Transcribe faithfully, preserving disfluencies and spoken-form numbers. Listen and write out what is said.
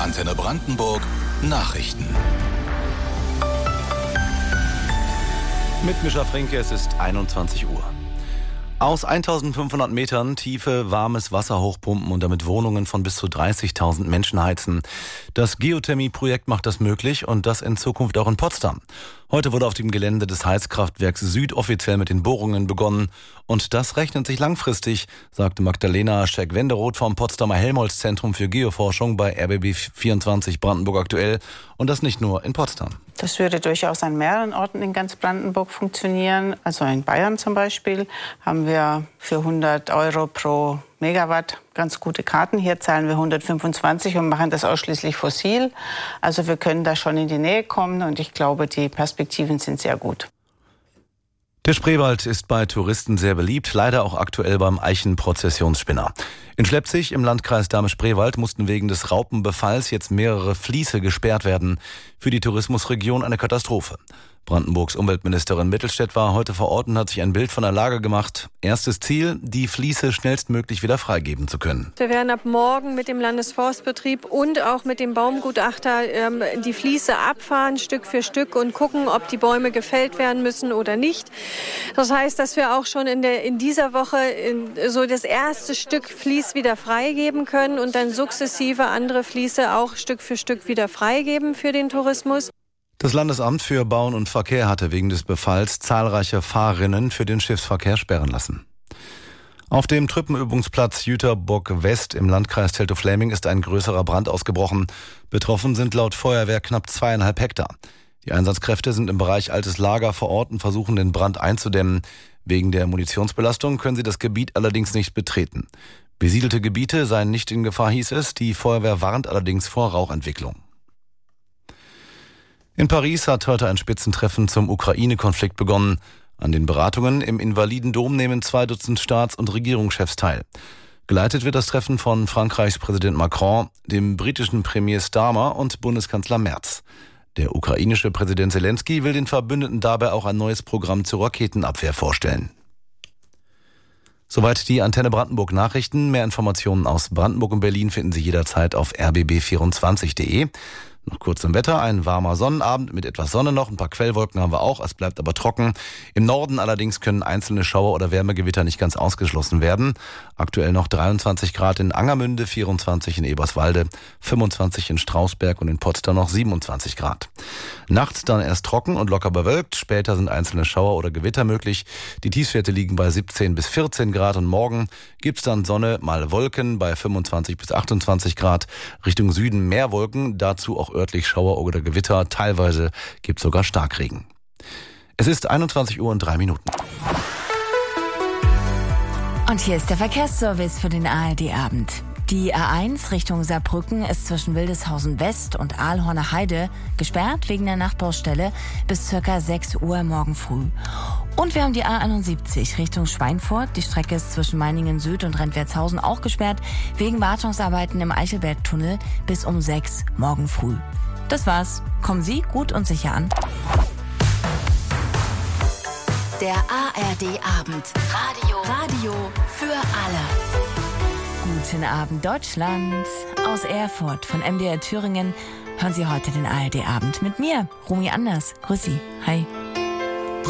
Antenne Brandenburg Nachrichten. Mit Mischa Frinke, es ist einundzwanzig Uhr. Aus eintausendfünfhundert Metern Tiefe warmes Wasser hochpumpen und damit Wohnungen von bis zu dreißigtausend Menschen heizen. Das Geothermie-Projekt macht das möglich und das in Zukunft auch in Potsdam. Heute wurde auf dem Gelände des Heizkraftwerks Süd offiziell mit den Bohrungen begonnen. Und das rechnet sich langfristig, sagte Magdalena Scheck-Wenderoth vom Potsdamer Helmholtz-Zentrum für Geoforschung bei R B B vierundzwanzig Brandenburg aktuell. Und das nicht nur in Potsdam. Das würde durchaus an mehreren Orten in ganz Brandenburg funktionieren. Also in Bayern zum Beispiel haben wir für hundert Euro pro Megawatt ganz gute Karten. Hier zahlen wir hundertfünfundzwanzig und machen das ausschließlich fossil. Also wir können da schon in die Nähe kommen und ich glaube, die Perspektiven sind sehr gut. Der Spreewald ist bei Touristen sehr beliebt, leider auch aktuell beim Eichenprozessionsspinner. In Schleppzig im Landkreis Dahme-Spreewald mussten wegen des Raupenbefalls jetzt mehrere Fließe gesperrt werden. Für die Tourismusregion eine Katastrophe. Brandenburgs Umweltministerin Mittelstädt war heute vor Ort und hat sich ein Bild von der Lage gemacht. Erstes Ziel, die Fließe schnellstmöglich wieder freigeben zu können. Wir werden ab morgen mit dem Landesforstbetrieb und auch mit dem Baumgutachter ähm, die Fließe abfahren, Stück für Stück, und gucken, ob die Bäume gefällt werden müssen oder nicht. Das heißt, dass wir auch schon in, der, in dieser Woche in, so das erste Stück Fließ wieder freigeben können und dann sukzessive andere Fließe auch Stück für Stück wieder freigeben für den Tourismus. Das Landesamt für Bauen und Verkehr hatte wegen des Befalls zahlreiche Fahrrinnen für den Schiffsverkehr sperren lassen. Auf dem Truppenübungsplatz Jüterbock West im Landkreis Teltow-Fläming ist ein größerer Brand ausgebrochen. Betroffen sind laut Feuerwehr knapp zweieinhalb Hektar. Die Einsatzkräfte sind im Bereich Altes Lager vor Ort und versuchen, den Brand einzudämmen. Wegen der Munitionsbelastung können sie das Gebiet allerdings nicht betreten. Besiedelte Gebiete seien nicht in Gefahr, hieß es. Die Feuerwehr warnt allerdings vor Rauchentwicklung. In Paris hat heute ein Spitzentreffen zum Ukraine-Konflikt begonnen. An den Beratungen im Invalidendom nehmen zwei Dutzend Staats- und Regierungschefs teil. Geleitet wird das Treffen von Frankreichs Präsident Macron, dem britischen Premier Starmer und Bundeskanzler Merz. Der ukrainische Präsident Zelensky will den Verbündeten dabei auch ein neues Programm zur Raketenabwehr vorstellen. Soweit die Antenne Brandenburg Nachrichten. Mehr Informationen aus Brandenburg und Berlin finden Sie jederzeit auf r b b vierundzwanzig punkt de. Noch kurz zum Wetter, ein warmer Sonnenabend mit etwas Sonne noch, ein paar Quellwolken haben wir auch, es bleibt aber trocken. Im Norden allerdings können einzelne Schauer oder Wärmegewitter nicht ganz ausgeschlossen werden. Aktuell noch dreiundzwanzig Grad in Angermünde, vierundzwanzig in Eberswalde, fünfundzwanzig in Strausberg und in Potsdam noch siebenundzwanzig Grad. Nachts dann erst trocken und locker bewölkt, später sind einzelne Schauer oder Gewitter möglich. Die Tiefstwerte liegen bei siebzehn bis vierzehn Grad und morgen gibt's dann Sonne mal Wolken bei fünfundzwanzig bis achtundzwanzig Grad. Richtung Süden mehr Wolken, dazu auch örtlich Schauer oder Gewitter, teilweise gibt es sogar Starkregen. Es ist einundzwanzig Uhr und drei Minuten. Und hier ist der Verkehrsservice für den A R D-Abend. Die A eins Richtung Saarbrücken ist zwischen Wildeshausen West und Aalhorner Heide gesperrt wegen der Nachtbaustelle bis ca. sechs Uhr morgen früh. Und wir haben die A einundsiebzig Richtung Schweinfurt. Die Strecke ist zwischen Meiningen Süd und Rentwertshausen auch gesperrt wegen Wartungsarbeiten im Eichelbergtunnel bis um sechs morgen früh. Das war's. Kommen Sie gut und sicher an. Der A R D-Abend. Radio. Radio für alle. Guten Abend, Deutschland. Aus Erfurt von M D R Thüringen hören Sie heute den A R D-Abend mit mir, Romy Anders. Grüß Sie. Hi.